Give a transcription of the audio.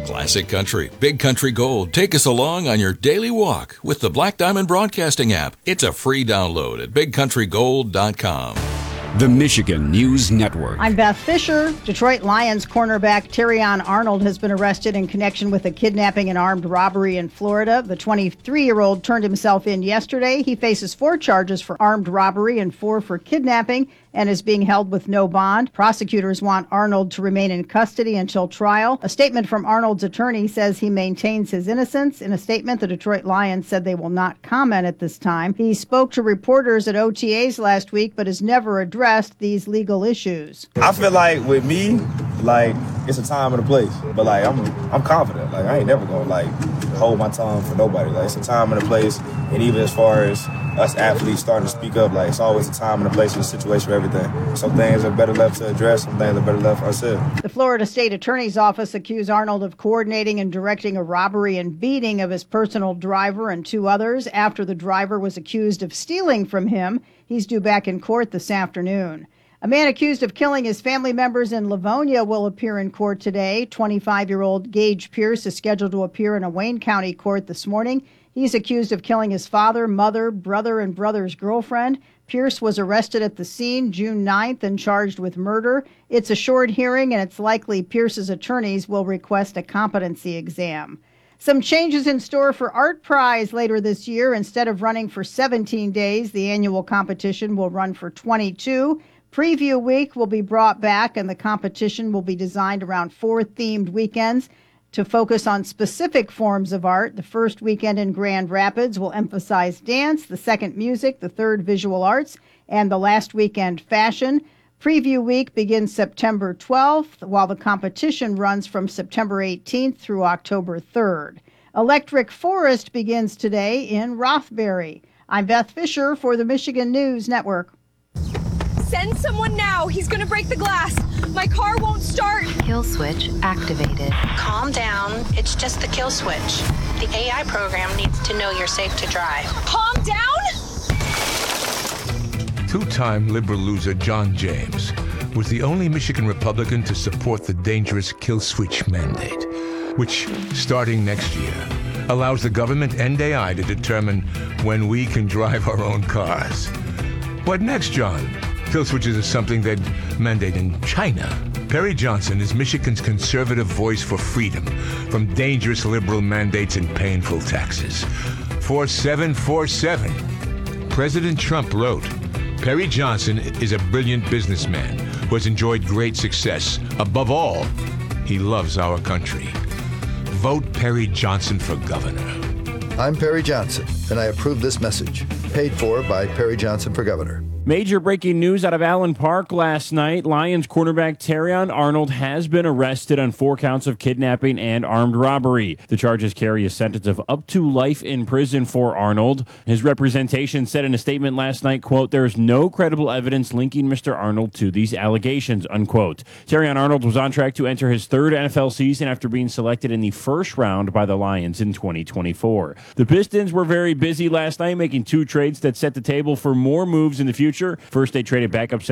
Classic country, big country gold. Take us along on your daily walk with the Black Diamond Broadcasting app. It's a free download at bigcountrygold.com. The Michigan News Network. I'm Beth Fisher. Detroit Lions cornerback Terrion Arnold has been arrested in connection with a kidnapping and armed robbery in Florida. The 23-year-old turned himself in yesterday. He faces 4 charges for armed robbery and 4 for kidnapping and is being held with no bond. Prosecutors want Arnold to remain in custody until trial. A statement from Arnold's attorney says he maintains his innocence. In a statement, the Detroit Lions said they will not comment at this time. He spoke to reporters at OTAs last week, but has never addressed these legal issues. I feel like with me, it's a time and a place, but I'm confident. I ain't never gonna hold my tongue for nobody. It's a time and a place, and even as far as us athletes starting to speak up, it's always a time and a place and a situation for everything. Some things are better left to address, some things are better left unsaid. The Florida State Attorney's Office accused Arnold of coordinating and directing a robbery and beating of his personal driver and 2 others after the driver was accused of stealing from him. He's due back in court this afternoon. A man accused of killing his family members in Livonia will appear in court today. 25-year-old Gage Pierce is scheduled to appear in a Wayne County court this morning. He's accused of killing his father, mother, brother, and brother's girlfriend. Pierce was arrested at the scene June 9th and charged with murder. It's a short hearing, and it's likely Pierce's attorneys will request a competency exam. Some changes in store for Art Prize later this year. Instead of running for 17 days, the annual competition will run for 22. Preview Week will be brought back, and the competition will be designed around 4 themed weekends to focus on specific forms of art. The first weekend in Grand Rapids will emphasize dance, the second music, the third visual arts, and the last weekend fashion. Preview Week begins September 12th, while the competition runs from September 18th through October 3rd. Electric Forest begins today in Rothbury. I'm Beth Fisher for the Michigan News Network. Send someone now. He's going to break the glass. My car won't start. Kill switch activated. Calm down. It's just the kill switch. The AI program needs to know you're safe to drive. Calm down? 2-time liberal loser John James was the only Michigan Republican to support the dangerous kill switch mandate, which, starting next year, allows the government and AI to determine when we can drive our own cars. What next, John? Kill switches is something they'd mandate in China. Perry Johnson is Michigan's conservative voice for freedom from dangerous liberal mandates and painful taxes. 4747. President Trump wrote, Perry Johnson is a brilliant businessman who has enjoyed great success. Above all, he loves our country. Vote Perry Johnson for governor. I'm Perry Johnson, and I approve this message. Paid for by Perry Johnson for governor. Major breaking news out of Allen Park last night. Lions cornerback Terrion Arnold has been arrested on 4 counts of kidnapping and armed robbery. The charges carry a sentence of up to life in prison for Arnold. His representation said in a statement last night, quote, "There is no credible evidence linking Mr. Arnold to these allegations," unquote. Terrion Arnold was on track to enter his 3rd NFL season after being selected in the first round by the Lions in 2024. The Pistons were very busy last night, making 2 trades that set the table for more moves in the future. First, they traded backup